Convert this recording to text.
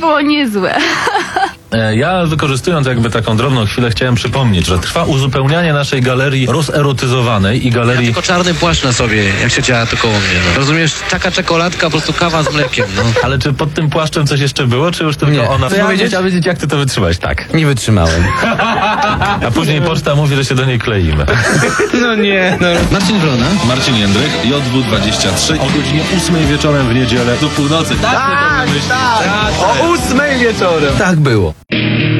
było niezłe. Ja, wykorzystując jakby taką drobną chwilę, chciałem przypomnieć, że trwa uzupełnianie naszej galerii rozerotyzowanej i Ja galerii... tylko czarny płaszcz na sobie, jak siedziała to koło mnie. No. Rozumiesz, taka czekoladka, po prostu kawa z mlekiem. No. Ale czy pod tym płaszczem coś jeszcze było, czy już tylko Nie. ona... To ja Chciałem wiedzieć, jak ty to wytrzymałeś, tak. Nie wytrzymałem. A później poczta mówi, że się do niej kleimy. No nie, no. Marcin Wrona, Marcin Jędrych, JW23 o godzinie 8 wieczorem w niedzielę do północy. O 8 wieczorem. Tak było.